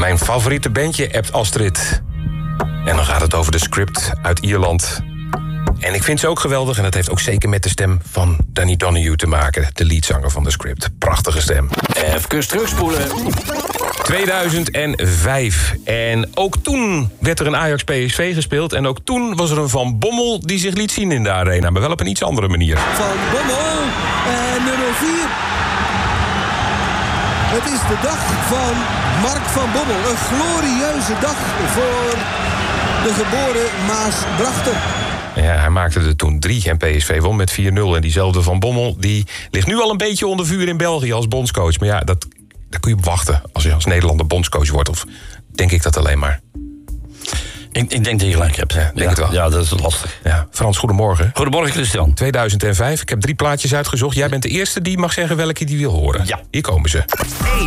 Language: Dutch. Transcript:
Mijn favoriete bandje, appt Astrid. En dan gaat het over de Script uit Ierland. En ik vind ze ook geweldig. En dat heeft ook zeker met de stem van Danny Donahue te maken. De leadzanger van de Script. Prachtige stem. Even terugspoelen. 2005. En ook toen werd er een Ajax-PSV gespeeld. En ook toen was er een Van Bommel die zich liet zien in de arena. Maar wel op een iets andere manier. Van Bommel en nummer 4. Het is de dag van Mark van Bommel. Een glorieuze dag voor de geboren Maasbrachter. Ja, hij maakte er toen 3 en PSV won met 4-0. En diezelfde Van Bommel die ligt nu al een beetje onder vuur in België als bondscoach. Maar ja, daar kun je op wachten als je als Nederlander bondscoach wordt. Of denk ik dat alleen maar? Ik denk dat je gelijk hebt. Ja, denk het wel. Ja, dat is lastig. Ja, Frans, goedemorgen. Goedemorgen, Christian. 2005. Ik heb 3 plaatjes uitgezocht. Jij bent de eerste die mag zeggen welke die wil horen. Ja. Hier komen ze. 1.